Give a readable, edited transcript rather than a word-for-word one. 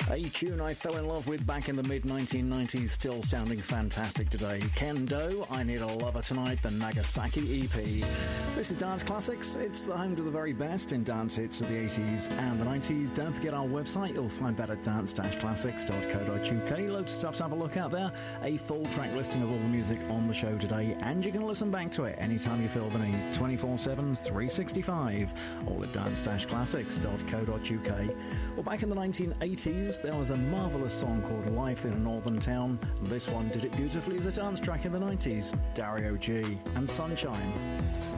A tune I fell in love with back in the mid-1990s, still sounding fantastic today. Ken Do, I Need a Lover Tonight, the Nagasaki EP. This is Dance Classics. It's the home to the very best in dance hits of the 80s and the 90s. Don't forget our website. You'll find that at dance-classics.co.uk. Loads of stuff to have a look at there. A full track listing of all the music on the show today, and you can listen back to it anytime you feel the need. 24/7, 365. All at dance-classics.co.uk. Well, back in the 1980s, there was a marvellous song called Life in a Northern Town. This one did it beautifully as a dance track in the 90s. Dario G and Sunshine.